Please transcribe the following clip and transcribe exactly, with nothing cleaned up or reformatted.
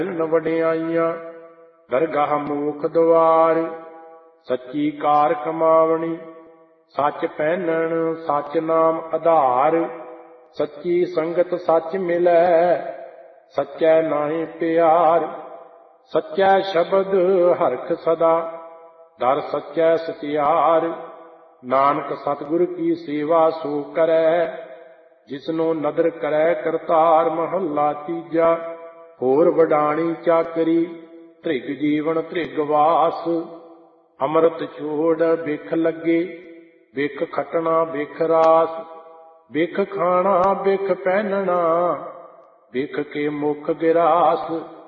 ਨ ਵਡਿਆਈਆਂ ਦਰਗਾਹ ਮੂਖ ਦੁਆਰ। ਸੱਚੀ ਕਾਰ ਕਮਾਵਣੀ ਸੱਚ ਪਹਿਨਣ ਸੱਚ ਨਾਮ ਆਧਾਰ। ਸੱਚੀ ਸੰਗਤ ਸੱਚ ਮਿਲੈ ਸੱਚੈ ਨਾਹੀਂ ਪਿਆਰ। ਸੱਚੈ ਸ਼ਬਦ ਹਰਖ ਸਦਾ ਦਰ ਸੱਚੈ ਸਚਿਆਰ। ਨਾਨਕ ਸਤਿਗੁਰ ਕੀ ਸੇਵਾ ਸੋ ਕਰੈ ਜਿਸਨੂੰ ਨਦਰ ਕਰੈ ਕਰਤਾਰ। ਮਹੱਲਾ ਤੀਜਾ। ਹੋਰ ਵਡਾਣੀ ਚਾਕਰੀ ਧ੍ਰਿਗ ਜੀਵਨ ਧ੍ਰਿਗ ਵਾਸ। ਅੰਮ੍ਰਿਤ ਛੋੜ ਬਿਖ ਲੱਗੇ ਬਿਖ ਖਟਣਾ ਬਿਖ ਰਾਸ। ਬਿਖ ਖਾਣਾ ਬਿਖ ਪਹਿਨਣਾ ਬਿਖ ਕੇ ਮੁਖ ਗਿਰਾਸ।